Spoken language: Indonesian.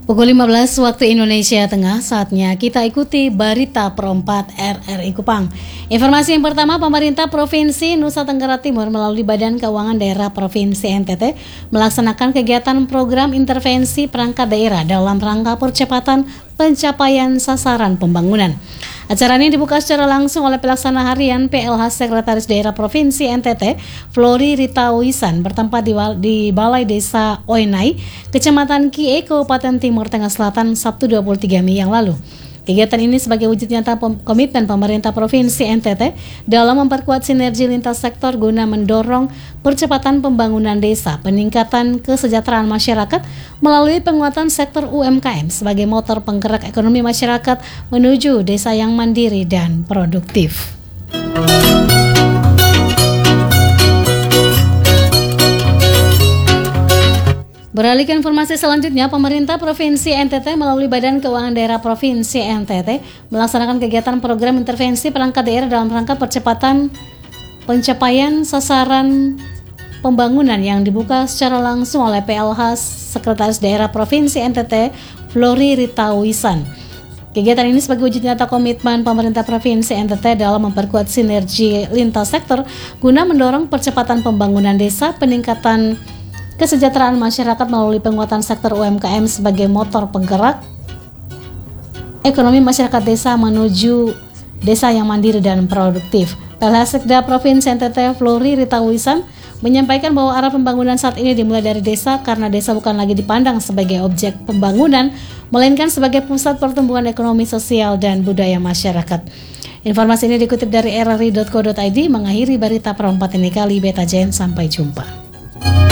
Pukul 15 waktu Indonesia Tengah, saatnya kita ikuti Berita Perempat RRI Kupang. Informasi yang pertama, pemerintah Provinsi Nusa Tenggara Timur melalui Badan Keuangan Daerah Provinsi NTT melaksanakan kegiatan program intervensi perangkat daerah dalam rangka percepatan pencapaian sasaran pembangunan. Acara ini dibuka secara langsung oleh pelaksana harian PLH Sekretaris Daerah Provinsi NTT, Flori Rita Wisan, bertempat di Balai Desa Oenai, Kecamatan Kie, Kabupaten Timur Tengah Selatan, Sabtu 23 Mei yang lalu. Kegiatan ini sebagai wujud nyata komitmen pemerintah Provinsi NTT dalam memperkuat sinergi lintas sektor guna mendorong percepatan pembangunan desa, peningkatan kesejahteraan masyarakat melalui penguatan sektor UMKM sebagai motor penggerak ekonomi masyarakat menuju desa yang mandiri dan produktif. Beralih ke informasi selanjutnya, pemerintah Provinsi NTT melalui Badan Keuangan Daerah Provinsi NTT melaksanakan kegiatan program intervensi perangkat daerah dalam rangka percepatan pencapaian sasaran pembangunan yang dibuka secara langsung oleh PLH Sekretaris Daerah Provinsi NTT, Flori Rita Wisan. Kegiatan ini sebagai wujud nyata komitmen pemerintah Provinsi NTT dalam memperkuat sinergi lintas sektor guna mendorong percepatan pembangunan desa, peningkatan kesejahteraan masyarakat melalui penguatan sektor UMKM sebagai motor penggerak ekonomi masyarakat desa menuju desa yang mandiri dan produktif. PLH Sekda Provinsi NTT Flori Rita Wisan menyampaikan bahwa arah pembangunan saat ini dimulai dari desa karena desa bukan lagi dipandang sebagai objek pembangunan, melainkan sebagai pusat pertumbuhan ekonomi, sosial, dan budaya masyarakat. Informasi ini dikutip dari rri.co.id. Mengakhiri Berita Perempat ini kali, Beta Jen, sampai jumpa.